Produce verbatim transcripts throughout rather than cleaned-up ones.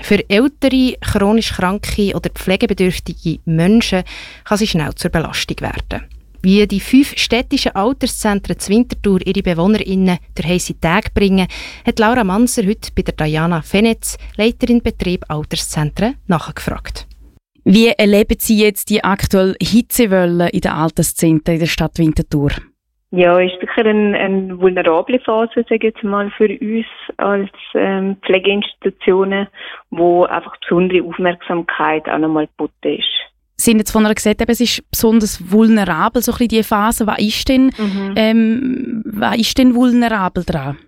Für ältere, chronisch kranke oder pflegebedürftige Menschen kann sie schnell zur Belastung werden. Wie die fünf städtischen Alterszentren zu Winterthur ihre BewohnerInnen durch heisse Tage bringen, hat Laura Manser heute bei der Diana Fenetz, Leiterin Betrieb Alterszentren, nachgefragt. Wie erleben Sie jetzt die aktuelle Hitzewelle in den Alterszentren in der Stadt Winterthur? Ja, ist sicher eine, eine vulnerable Phase, sage ich jetzt mal, für uns als ähm, Pflegeinstitutionen, wo einfach besondere Aufmerksamkeit auch nochmal geboten ist. Sie haben jetzt vorhin gesagt, eben, es ist besonders vulnerabel, so ein bisschen diese Phase. Was ist denn, mhm. ähm, was ist denn vulnerabel daran?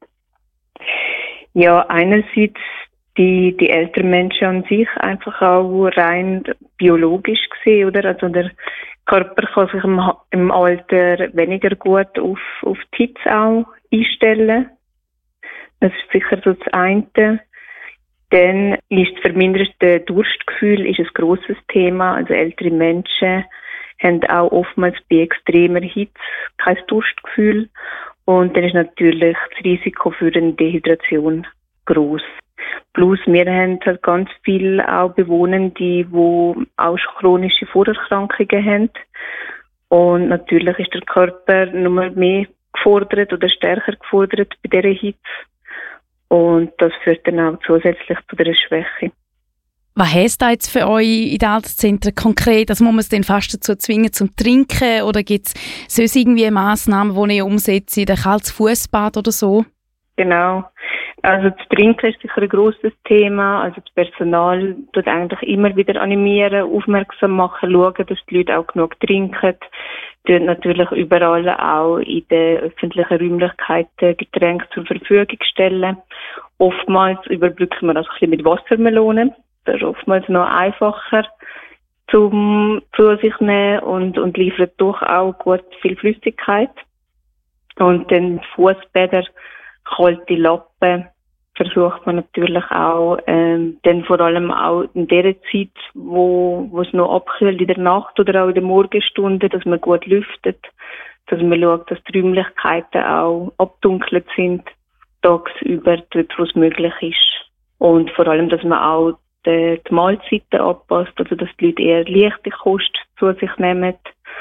Ja, einerseits die, die älteren Menschen an sich einfach auch rein biologisch gesehen, oder? Also der Körper kann sich im, im Alter weniger gut auf, auf die Hitze auch einstellen. Das ist sicher so das eine. Dann ist das verminderte Durstgefühl ist ein grosses Thema. Also ältere Menschen haben auch oftmals bei extremer Hitze kein Durstgefühl. Und dann ist natürlich das Risiko für eine Dehydration gross. Plus wir haben halt ganz viele auch Bewohner, die wo auch schon chronische Vorerkrankungen haben. Und natürlich ist der Körper noch mal mehr gefordert oder stärker gefordert bei dieser Hitze. Und das führt dann auch zusätzlich zu dieser Schwäche. Was heisst das jetzt für euch in den Alterszentren konkret? Also muss man es dann fast dazu zwingen zum Trinken? Oder gibt es sonst irgendwie Massnahmen, die ihr umsetzt, ein kaltes Fußbad oder so? Genau. Also das Trinken ist sicher ein grosses Thema. Also das Personal tut eigentlich immer wieder animieren, aufmerksam machen, schauen, dass die Leute auch genug trinken. Tut natürlich überall auch in den öffentlichen Räumlichkeiten Getränke zur Verfügung stellen. Oftmals überbrücken wir das ein bisschen mit Wassermelonen. Das ist oftmals noch einfacher zum zu sich nehmen und, und liefert doch auch gut viel Flüssigkeit. Und dann Fußbäder, kalte Lappen versucht man natürlich auch, ähm, dann vor allem auch in der Zeit, wo, wo es noch abkühlt, in der Nacht oder auch in der Morgenstunde, dass man gut lüftet, dass man schaut, dass die Räumlichkeiten auch abdunkelt sind, tagsüber, dort, wo es möglich ist. Und vor allem, dass man auch die, die Mahlzeiten anpasst, also dass die Leute eher leichte Kost zu sich nehmen.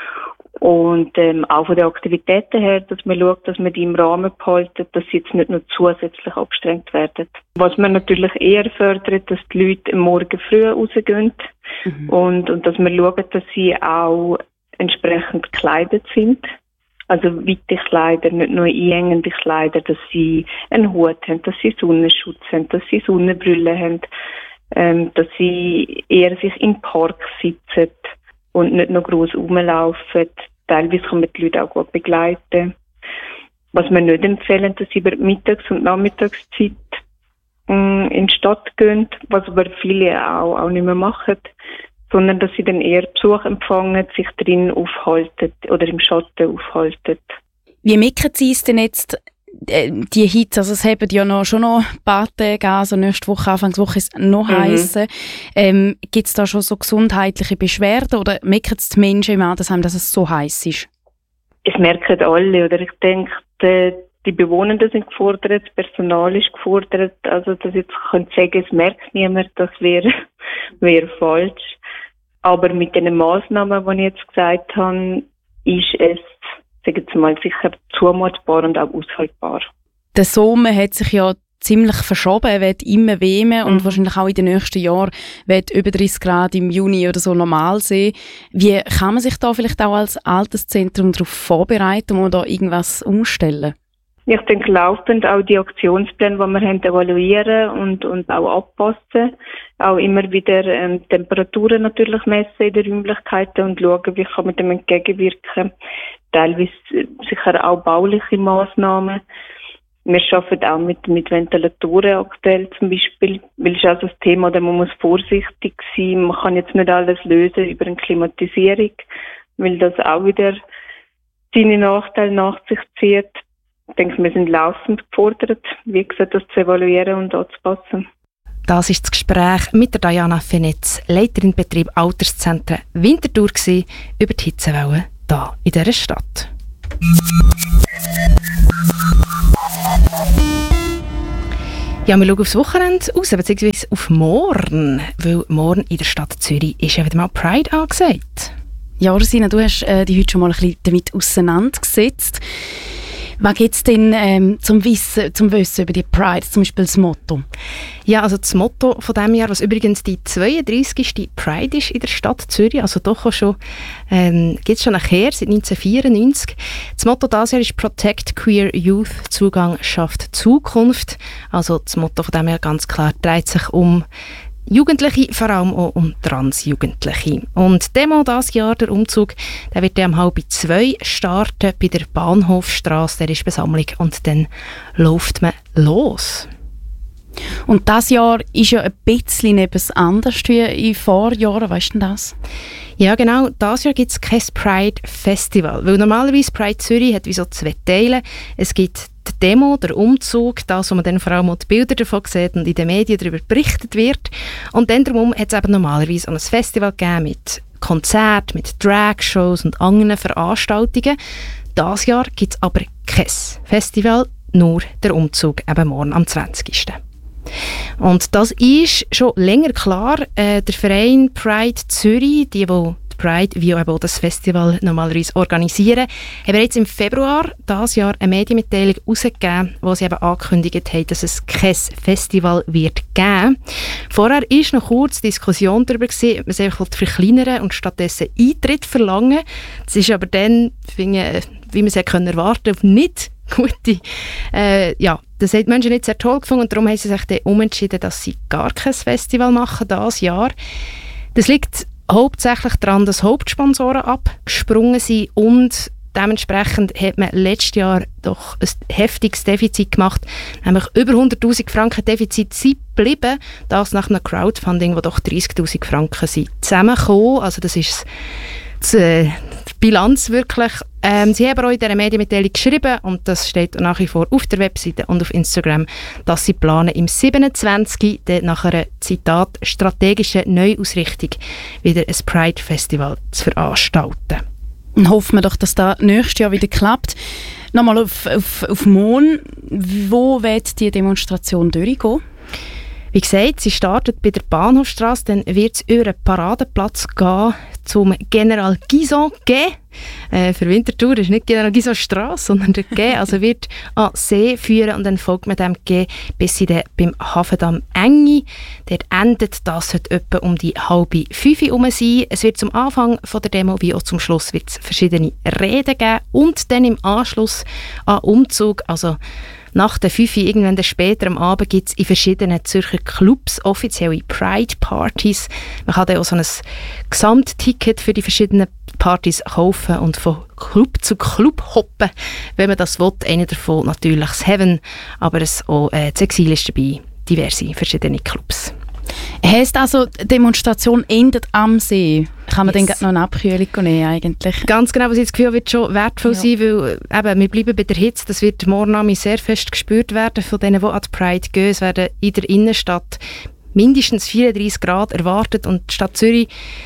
Und ähm, auch von den Aktivitäten her, dass man schaut, dass man die im Rahmen behalten, dass sie jetzt nicht nur zusätzlich abgestrengt werden. Was man natürlich eher fördert, dass die Leute am Morgen früh rausgehen mhm. und, und dass man schaut, dass sie auch entsprechend gekleidet sind. Also weite Kleider, nicht nur einhängende Kleider, dass sie einen Hut haben, dass sie Sonnenschutz haben, dass sie Sonnenbrille haben, ähm, dass sie eher sich im Park sitzen und nicht noch gross rumlaufen. Teilweise kann man die Leute auch gut begleiten. Was wir nicht empfehlen, dass sie über die Mittags- und Nachmittagszeit mh, in die Stadt gehen, was aber viele auch, auch nicht mehr machen, sondern dass sie dann eher Besuch empfangen, sich drin aufhalten oder im Schatten aufhalten. Wie merken Sie es denn jetzt, äh, die Hitze? Also es haben ja noch, schon noch ein paar Tage an, also nächste Woche, Anfangswoche ist es noch mhm. heißer. Ähm, Gibt es da schon so gesundheitliche Beschwerden oder merken es die Menschen im Altersheim, dass es so heiß ist? Es merken alle, oder ich denke, die, die Bewohner sind gefordert, das Personal ist gefordert, also dass ich jetzt sagen könnte, es merkt niemand, das wäre wär falsch. Aber mit den Massnahmen, die ich jetzt gesagt habe, ist es, sagen wir mal, sicher zumutbar und auch aushaltbar. Der Sommer hat sich ja ziemlich verschoben, er wird immer wärmer mhm. und wahrscheinlich auch in den nächsten Jahren wird über dreißig Grad im Juni oder so normal sein. Wie kann man sich da vielleicht auch als Alterszentrum darauf vorbereiten oder da irgendwas umstellen? Ich denke, laufend auch die Aktionspläne, die wir haben, evaluieren und, und auch anpassen. Auch immer wieder ähm, Temperaturen natürlich messen in den Räumlichkeiten und schauen, wie kann man dem entgegenwirken. Teilweise sicher auch bauliche Massnahmen. Wir arbeiten auch mit, mit Ventilatoren aktuell zum Beispiel, weil es ist auch so ein Thema, da man muss vorsichtig sein. Man kann jetzt nicht alles lösen über eine Klimatisierung, weil das auch wieder seine Nachteile nach sich zieht. Ich denke, wir sind laufend gefordert, wie gesagt, das zu evaluieren und anzupassen. Das war das Gespräch mit der Diana Fenetz, Leiterin Betrieb Alterszentren Winterthur, über die Hitzewelle hier in dieser Stadt. Ja, wir schauen aufs Wochenende raus, beziehungsweise auf morgen, weil morgen in der Stadt Zürich ist ja wieder mal Pride angesagt. Ja, Rosina, du hast äh, dich heute schon mal ein bisschen damit auseinandergesetzt. Was gibt es denn ähm, zum Wissen, zum Wissen über die Pride, zum Beispiel das Motto? Ja, also das Motto von diesem Jahr, was übrigens die zweiunddreissigste Pride ist in der Stadt Zürich, also doch auch schon, ähm, gibt es schon nachher, seit neunzehnhundertvierundneunzig. Das Motto dieses Jahr ist «Protect Queer Youth, Zugang schafft Zukunft». Also das Motto von diesem Jahr ganz klar dreht sich um Jugendliche, vor allem auch um Transjugendliche. Und die Demo dieses Jahr, der Umzug, der wird dann um halb zwei starten bei der Bahnhofstrasse, der ist Besammlung und dann läuft man los. Und dieses Jahr ist ja ein bisschen etwas anders wie in Vorjahren, weißt du das? Ja genau, dieses Jahr gibt es kein Pride Festival, weil normalerweise Pride Zürich hat wie so zwei Teile. Es gibt die Demo, der Umzug, das, wo man dann vor allem auch die Bilder davon sieht und in den Medien darüber berichtet wird. Und dann darum hat es eben normalerweise auch ein Festival gegeben mit Konzerten, mit Dragshows und anderen Veranstaltungen. Dieses Jahr gibt es aber kein Festival, nur der Umzug, eben morgen am zwanzigsten Und das ist schon länger klar. Äh, der Verein Pride Zürich, die, die die Pride wie auch das Festival normalerweise organisieren, haben jetzt im Februar dieses Jahr eine Medienmitteilung herausgegeben, wo sie eben angekündigt haben, dass es kein Festival wird geben. Vorher war noch kurz Diskussion darüber, ob man es einfach verkleinern und stattdessen Eintritt verlangen. Das ist aber dann, finde, wie man es erwarten konnte, auf nicht gute, äh, ja, das haben die Menschen nicht sehr toll gefunden und darum haben sie sich dann umentschieden, dass sie gar kein Festival machen dieses Jahr. Das liegt hauptsächlich daran, dass Hauptsponsoren abgesprungen sind und dementsprechend hat man letztes Jahr doch ein heftiges Defizit gemacht, nämlich über hunderttausend Franken Defizit sind geblieben, das nach einem Crowdfunding, wo doch dreissigtausend Franken sind zusammengekommen, also das ist die, äh, die Bilanz wirklich. Ähm, sie haben auch in dieser Medienmitteilung geschrieben, und das steht nach wie vor auf der Webseite und auf Instagram, dass sie planen, im siebenundzwanzigsten nach einer, Zitat, strategischen Neuausrichtung wieder ein Pride-Festival zu veranstalten. Dann hoffen wir doch, dass das nächstes Jahr wieder klappt. Nochmal auf, auf, auf Mon. Wo wird die Demonstration durchgehen? Wie gesagt, sie startet bei der Bahnhofstrasse, dann wird es über einen Paradeplatz gehen zum General Guison Quai. Äh, für Winterthur ist nicht General Guison Strasse, sondern der Quai, also wird an See führen und dann folgt man dem Quai bis sie dann beim Hafendamm Enge. Dort endet das heute etwa um die halbe fünf herum sein. Es wird zum Anfang von der Demo wie auch zum Schluss wird's verschiedene Reden geben und dann im Anschluss an Umzug, also nach der fünf Uhr, irgendwann später am Abend, gibt es in verschiedenen Zürcher Clubs offizielle Pride-Partys. Man kann dann auch so ein Gesamtticket für die verschiedenen Partys kaufen und von Club zu Club hoppen, wenn man das will. Einer davon natürlich das Heaven, aber es auch äh, das Exil ist dabei, diverse verschiedene Clubs. Heisst also, die Demonstration endet am See? Kann man yes. dann noch eine Abkühlung nehmen eigentlich? Ganz genau, was ich das Gefühl wird schon wertvoll ja. sein, weil eben, wir bleiben bei der Hitze, das wird morgen sehr fest gespürt werden von denen, die an die Pride gehen. Es werden in der Innenstadt mindestens vierunddreissig Grad erwartet und die Stadt Zürich,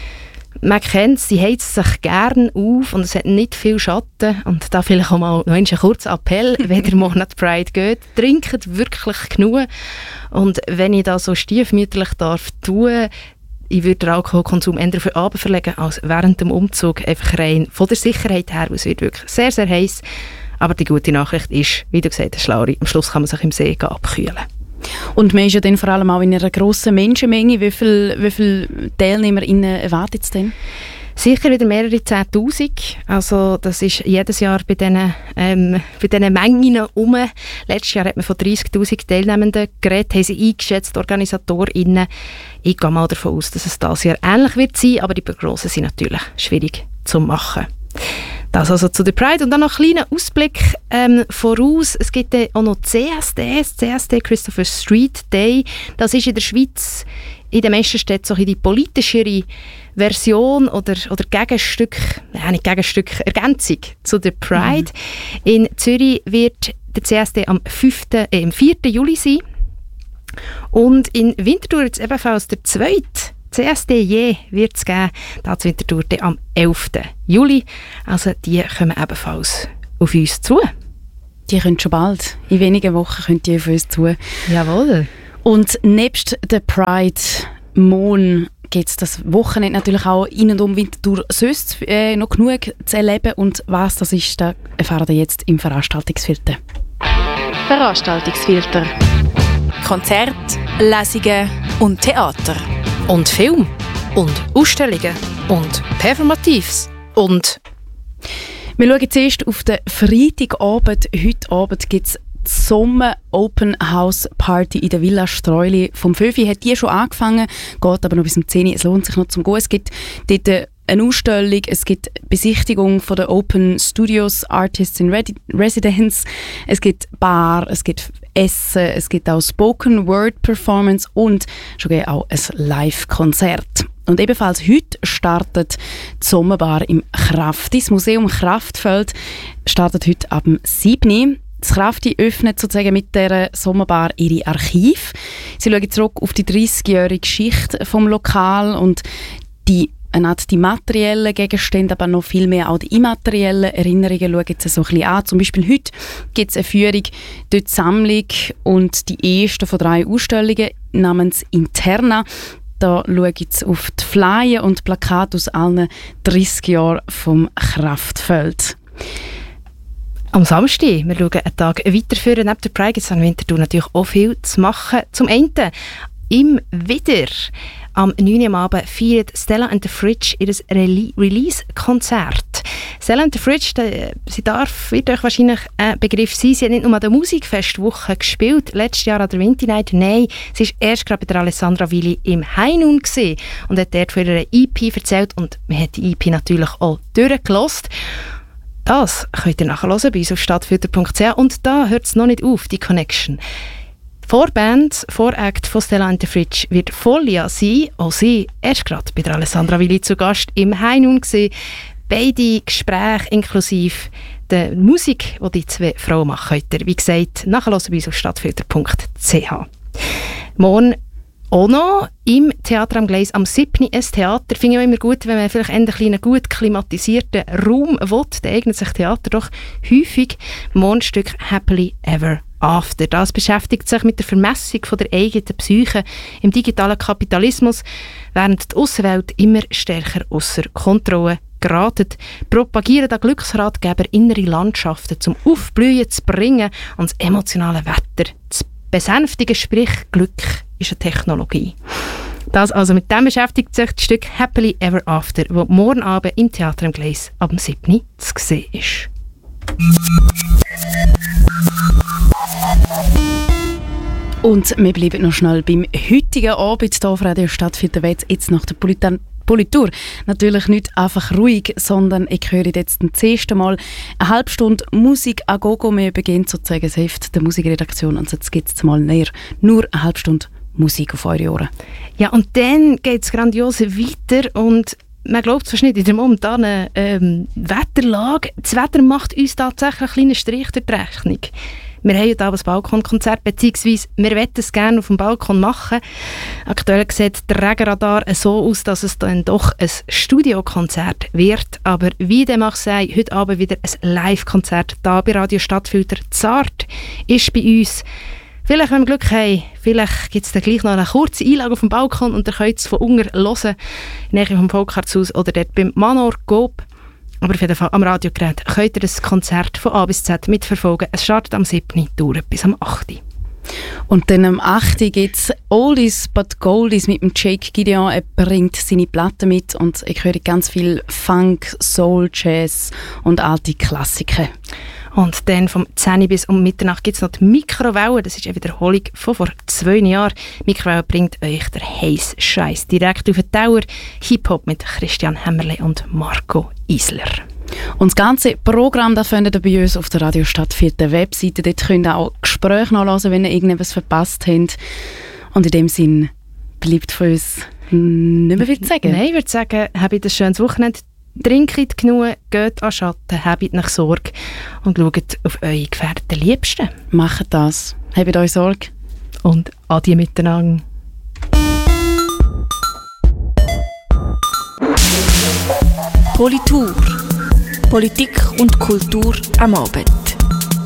man kennt es, sie heizt sich gerne auf und es hat nicht viel Schatten. Und da vielleicht auch mal noch ein kurzer Appell, wenn ihr morgen an die Pride geht, trinkt wirklich genug. Und wenn ich das so stiefmütterlich darf tun, ich würde den Alkoholkonsum eher für Abend verlegen als während dem Umzug, einfach rein von der Sicherheit her, weil es wird wirklich sehr, sehr heiß. Aber die gute Nachricht ist, wie du gesagt hast, Lauri, am Schluss kann man sich im See abkühlen. Und man ist ja dann vor allem auch in einer grossen Menschenmenge. Wie viele wie viel TeilnehmerInnen erwartet es denn? Sicher wieder mehrere Zehntausend. Also das ist jedes Jahr bei diesen, ähm, bei diesen Mengen herum. Letztes Jahr hat man von dreissigtausend Teilnehmenden geredet, haben sie eingeschätzt, OrganisatorInnen. Ich gehe mal davon aus, dass es dieses Jahr ähnlich wird sein, aber die Prognosen sind natürlich schwierig zu machen. Das also zu der Pride. Und dann noch einen kleinen Ausblick ähm, voraus. Es gibt äh, auch noch C S D, das C S D Christopher Street Day. Das ist in der Schweiz, in den meisten Städten, so die politischere Version oder, oder Gegenstück, ja nicht Gegenstück, Ergänzung zu der Pride. Mhm. In Zürich wird der C S D am fünften, äh, am vierten Juli sein. Und in Winterthur jetzt ebenfalls der zweite C S D je wird es geben, da zu Winterthur am elften Juli. Also die kommen ebenfalls auf uns zu. Die können schon bald. In wenigen Wochen können die auf uns zu. Jawohl. Und nebst der Pride Mon gibt es das Wochenende natürlich auch in und um Winterthur sonst äh, noch genug zu erleben. Und was das ist, das erfahren wir jetzt im Veranstaltungsfilter. Veranstaltungsfilter. Konzerte, Lesungen und Theater. Und Film. Und Ausstellungen. Und Performatives. Und... Wir schauen zuerst auf den Freitagabend. Heute Abend gibt es die Sommer Open House Party in der Villa Streuli. Vom fünf Uhr hat die schon angefangen, geht aber noch bis um zehn Uhr. Es lohnt sich noch zum Gehen. Es gibt dort eine Ausstellung, es gibt Besichtigung von den Open Studios Artists in Residence, es gibt Bar, es gibt Essen, es gibt auch Spoken Word Performance und schon auch ein Live-Konzert. Und ebenfalls heute startet die Sommerbar im Krafti. Das Museum Kraftfeld startet heute ab dem sieben Uhr. Das Krafti öffnet sozusagen mit dieser Sommerbar ihre Archiv. Sie schauen zurück auf die dreißigjährige Geschichte vom Lokal und die, die materiellen Gegenstände, aber noch viel mehr auch die immateriellen Erinnerungen schauen sie so ein bisschen an. Zum Beispiel heute gibt es eine Führung durch die Sammlung und die erste von drei Ausstellungen namens Interna. Da schaue ich jetzt auf die Flyer und Plakate aus allen dreißig Jahren vom Kraftfeld. Am Samstag, wir schauen einen Tag weiterführen. Neben der Pride gibt es an Winterthur natürlich auch viel zu machen. Zum einen, im Widder, am neun Uhr am Abend feiert Stella and the Fridge ihr Re- Release-Konzert. Stella and the Fridge, de, sie darf, wird euch wahrscheinlich ein Begriff sein. Sie hat nicht nur an der Musikfestwoche gespielt, letztes Jahr an der Winter Night. Nein, sie war erst gerade bei der Alessandra Willi im Heinun gesehen und hat dort von ihrer E P erzählt und man hat die E P natürlich auch durchgehört. Das könnt ihr nachhören bei uns auf stadtfilter punkt c h und da hört es noch nicht auf, die Connection. Vorband, Voract von Stella and the Fridge wird Folia sein. Auch sie erst gerade bei der Alessandra Willi zu Gast im Heinun gesehen. Beide Gespräche inklusive der Musik, die die zwei Frauen machen, könnt ihr, wie gesagt, nachhören bei uns auf stadtfilter punkt c h. Morgen auch noch im Theater am Gleis am siebten Uhr ein Theater. Finde ich auch immer gut, wenn man vielleicht einen kleinen gut klimatisierten Raum will, dann eignet sich Theater doch häufig. Morgenstück Happily Ever After. Das beschäftigt sich mit der Vermessung von der eigenen Psyche im digitalen Kapitalismus, während die Aussenwelt immer stärker ausser Kontrolle geratet, propagieren da Glücksratgeber innere Landschaften zum Aufblühen zu bringen und das emotionale Wetter zu besänftigen, sprich Glück ist eine Technologie. Das also mit dem beschäftigt sich das Stück Happily Ever After, das morgen Abend im Theater am Gleis ab dem siebten Uhr zu sehen ist. Und wir bleiben noch schnell beim heutigen Abend hier auf Radio Stadtfilter. Jetzt nach der Politan- Politur. Natürlich nicht einfach ruhig, sondern ich höre jetzt zum ersten Mal eine halbe Stunde Musik à gogo. Wir beginnen sozusagen das Heft der Musikredaktion und jetzt gibt es mal näher nur eine halbe Stunde Musik auf eure Ohren. Ja, und dann geht es grandios weiter und man glaubt es fast nicht, in der momentanen ähm, Wetterlage, das Wetter macht uns tatsächlich einen kleinen Strich durch die Rechnung. Wir haben heute Abend ein Balkonkonzert, beziehungsweise wir wollen es gerne auf dem Balkon machen. Aktuell sieht der Regenradar so aus, dass es dann doch ein Studiokonzert wird. Aber wie dem auch sei, heute Abend wieder ein Live-Konzert hier bei Radio Stadtfilter. Zart ist bei uns. Vielleicht, wenn wir Glück haben, vielleicht gibt es dann gleich noch eine kurze Einlage auf dem Balkon und ihr könnt es von unten hören, in der Nähe vom Volkshaus oder dort beim Manor Coop. Aber auf jeden Fall am Radiogerät könnt ihr das Konzert von A bis Z mitverfolgen. Es startet am siebten Uhr, dauert bis am achten Uhr. Und dann am achten Uhr gibt es Oldies but Goldies mit dem Jake Gideon. Er bringt seine Platten mit und ich höre ganz viel Funk, Soul, Jazz und alte Klassiker. Und dann vom zehn Uhr bis um Mitternacht gibt es noch die Mikrowelle. Das ist eine Wiederholung von vor zwei Jahren. Mikrowelle bringt euch der heiße Scheiß direkt auf den Tower. Hip-Hop mit Christian Hämmerle und Marco Isler. Und das ganze Programm das findet ihr bei uns auf der Radio Stadtfilter Webseite. Dort könnt ihr auch Gespräche nachhören, wenn ihr irgendetwas verpasst habt. Und in dem Sinn bleibt von uns nicht mehr viel zu sagen. Nein, ich würde sagen, habt ein schönes Wochenende. Trinkt genug, geht an Schatten, habt nach Sorge und schaut auf eure gefährdeten Liebsten. Macht das. Habt euch Sorge. Und adieu miteinander. Politur. Politik und Kultur am Abend.